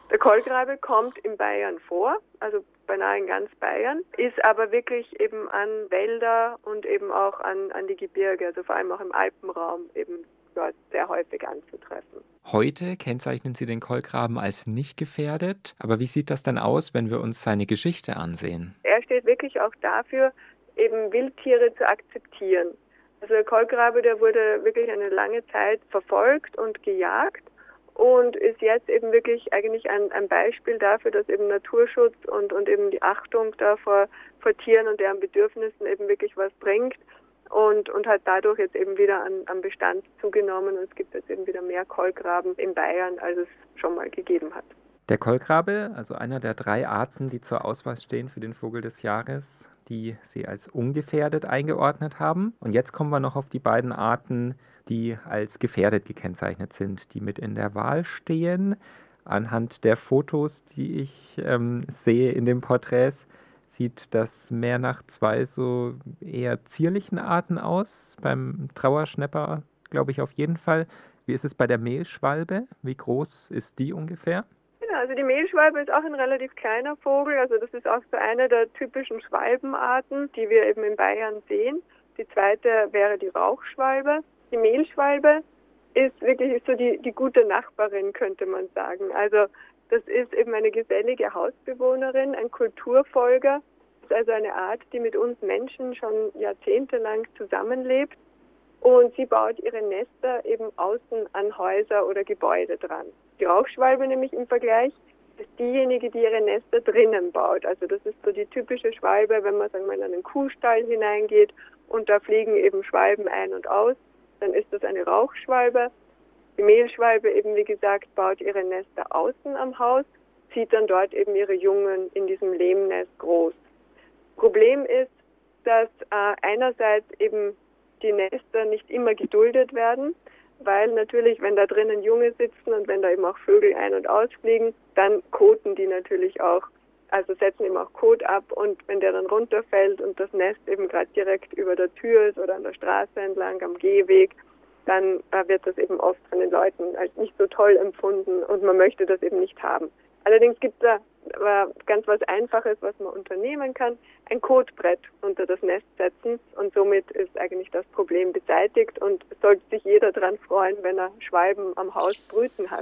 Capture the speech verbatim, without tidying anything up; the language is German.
Der Kolkrabe kommt in Bayern vor, also beinahe in ganz Bayern, ist aber wirklich eben an Wälder und eben auch an, an die Gebirge, also vor allem auch im Alpenraum eben dort sehr häufig anzutreffen. Heute kennzeichnen Sie den Kolkraben als nicht gefährdet. Aber wie sieht das dann aus, wenn wir uns seine Geschichte ansehen? Er steht wirklich auch dafür, eben Wildtiere zu akzeptieren. Also der Kolkrabe, der wurde wirklich eine lange Zeit verfolgt und gejagt und ist jetzt eben wirklich eigentlich ein, ein Beispiel dafür, dass eben Naturschutz und, und eben die Achtung da vor, vor Tieren und deren Bedürfnissen eben wirklich was bringt und, und hat dadurch jetzt eben wieder an, an Bestand zugenommen und es gibt jetzt eben wieder mehr Kolkraben in Bayern, als es schon mal gegeben hat. Der Kolkrabe, also einer der drei Arten, die zur Auswahl stehen für den Vogel des Jahres, die Sie als ungefährdet eingeordnet haben. Und jetzt kommen wir noch auf die beiden Arten, die als gefährdet gekennzeichnet sind, die mit in der Wahl stehen. Anhand der Fotos, die ich ähm, sehe in den Porträts, sieht das mehr nach zwei so eher zierlichen Arten aus. Beim Trauerschnäpper glaube ich auf jeden Fall. Wie ist es bei der Mehlschwalbe? Wie groß ist die ungefähr? Genau, also die Mehlschwalbe ist auch ein relativ kleiner Vogel, also das ist auch so eine der typischen Schwalbenarten, die wir eben in Bayern sehen. Die zweite wäre die Rauchschwalbe. Die Mehlschwalbe ist wirklich so die, die gute Nachbarin, könnte man sagen. Also das ist eben eine gesellige Hausbewohnerin, ein Kulturfolger. Das ist also eine Art, die mit uns Menschen schon jahrzehntelang zusammenlebt. Und sie baut ihre Nester eben außen an Häuser oder Gebäude dran. Die Rauchschwalbe nämlich im Vergleich ist diejenige, die ihre Nester drinnen baut. Also das ist so die typische Schwalbe, wenn man sagen wir mal in einen Kuhstall hineingeht und da fliegen eben Schwalben ein und aus, dann ist das eine Rauchschwalbe. Die Mehlschwalbe eben, wie gesagt, baut ihre Nester außen am Haus, zieht dann dort eben ihre Jungen in diesem Lehmnest groß. Problem ist, dass äh, einerseits eben die Nester nicht immer geduldet werden, weil natürlich, wenn da drinnen Junge sitzen und wenn da eben auch Vögel ein- und ausfliegen, dann koten die natürlich auch, also setzen eben auch Kot ab und wenn der dann runterfällt und das Nest eben gerade direkt über der Tür ist oder an der Straße entlang, am Gehweg, dann äh, wird das eben oft von den Leuten als nicht so toll empfunden und man möchte das eben nicht haben. Allerdings gibt es da aber ganz was Einfaches, was man unternehmen kann, ein Kotbrett unter das Nest setzen und somit ist eigentlich das Problem beseitigt und sollte sich jeder daran freuen, wenn er Schwalben am Haus brüten hat.